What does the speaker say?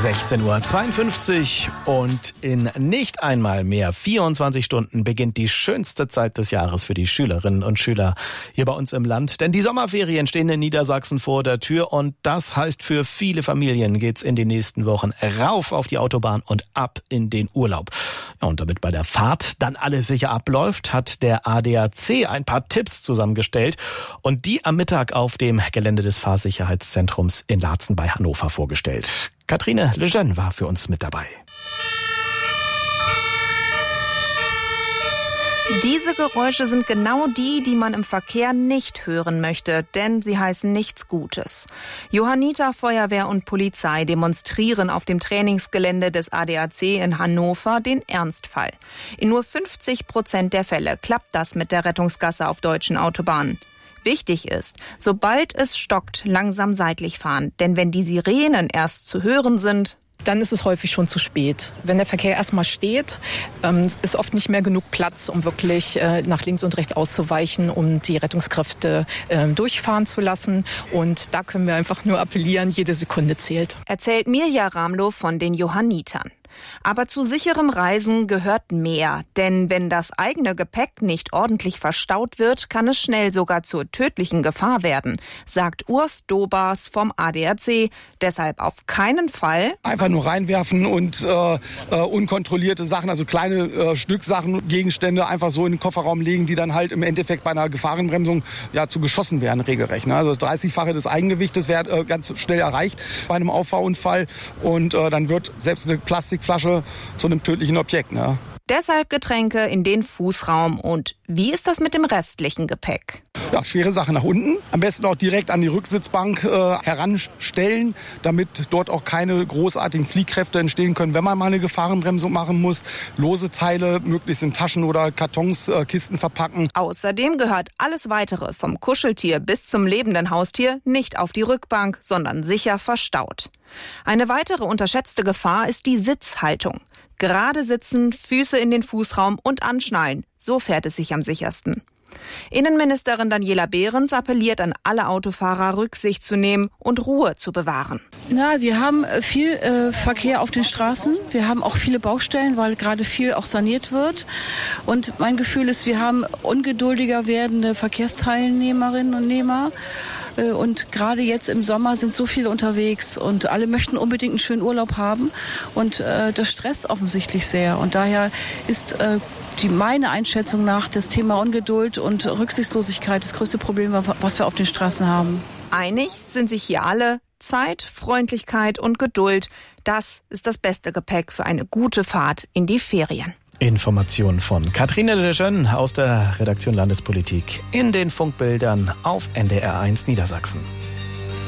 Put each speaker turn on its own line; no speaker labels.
16:52 Uhr und in nicht einmal mehr 24 Stunden beginnt die schönste Zeit des Jahres für die Schülerinnen und Schüler hier bei uns im Land. Denn die Sommerferien stehen in Niedersachsen vor der Tür und das heißt, für viele Familien geht's in den nächsten Wochen rauf auf die Autobahn und ab in den Urlaub. Ja, und damit bei der Fahrt dann alles sicher abläuft, hat der ADAC ein paar Tipps zusammengestellt und die am Mittag auf dem Gelände des Fahrsicherheitszentrums in Laatzen bei Hannover vorgestellt. Katrine Lejeune war für uns mit dabei.
Diese Geräusche sind genau die, die man im Verkehr nicht hören möchte, denn sie heißen nichts Gutes. Johanniter, Feuerwehr und Polizei demonstrieren auf dem Trainingsgelände des ADAC in Hannover den Ernstfall. In nur 50% der Fälle klappt das mit der Rettungsgasse auf deutschen Autobahnen. Wichtig ist, sobald es stockt, langsam seitlich fahren, denn wenn die Sirenen erst zu hören sind,
dann ist es häufig schon zu spät. Wenn der Verkehr erstmal steht, ist oft nicht mehr genug Platz, um wirklich nach links und rechts auszuweichen, um die Rettungskräfte durchfahren zu lassen. Und da können wir einfach nur appellieren, jede Sekunde zählt.
Erzählt Mirja Ramlow von den Johannitern. Aber zu sicherem Reisen gehört mehr, denn wenn das eigene Gepäck nicht ordentlich verstaut wird, kann es schnell sogar zur tödlichen Gefahr werden, sagt Urs Dobas vom ADAC. Deshalb auf keinen Fall
einfach nur reinwerfen und unkontrollierte Sachen, also kleine Stücksachen, Gegenstände einfach so in den Kofferraum legen, die dann halt im Endeffekt bei einer Gefahrenbremsung ja zu geschossen werden regelrecht. Ne? Also das 30-fache des Eigengewichtes wäre ganz schnell erreicht bei einem Auffahrunfall und dann wird selbst eine Plastikflasche zu einem tödlichen Objekt. Ne?
Deshalb Getränke in den Fußraum. Und wie ist das mit dem restlichen Gepäck?
Ja, schwere Sachen nach unten. Am besten auch direkt an die Rücksitzbank heranstellen, damit dort auch keine großartigen Fliehkräfte entstehen können, wenn man mal eine Gefahrenbremsung machen muss. Lose Teile möglichst in Taschen oder Kartons, Kisten verpacken.
Außerdem gehört alles Weitere, vom Kuscheltier bis zum lebenden Haustier, nicht auf die Rückbank, sondern sicher verstaut. Eine weitere unterschätzte Gefahr ist die Sitzhaltung. Gerade sitzen, Füße in den Fußraum und anschnallen. So fährt es sich am sichersten. Innenministerin Daniela Behrens appelliert an alle Autofahrer, Rücksicht zu nehmen und Ruhe zu bewahren.
Na, wir haben viel Verkehr auf den Straßen. Wir haben auch viele Baustellen, weil gerade viel auch saniert wird. Und mein Gefühl ist, wir haben ungeduldiger werdende Verkehrsteilnehmerinnen und Nehmer. Und gerade jetzt im Sommer sind so viele unterwegs und alle möchten unbedingt einen schönen Urlaub haben. Und das stresst offensichtlich sehr. Und daher ist meine Einschätzung nach das Thema Ungeduld und Rücksichtslosigkeit das größte Problem, was wir auf den Straßen haben.
Einig sind sich hier alle: Zeit, Freundlichkeit und Geduld. Das ist das beste Gepäck für eine gute Fahrt in die Ferien.
Informationen von Katrine Lejeune aus der Redaktion Landespolitik in den Funkbildern auf NDR1 Niedersachsen.